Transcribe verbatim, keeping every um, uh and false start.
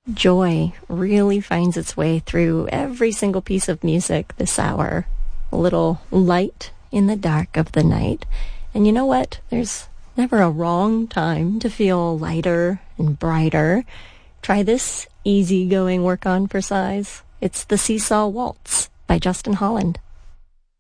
Joy really finds its way through every single piece of music this hour. A little light in the dark of the night. And you know what? There's never a wrong time to feel lighter and brighter. Try this easygoing work on for size. It's the Seesaw Waltz by Justin Holland.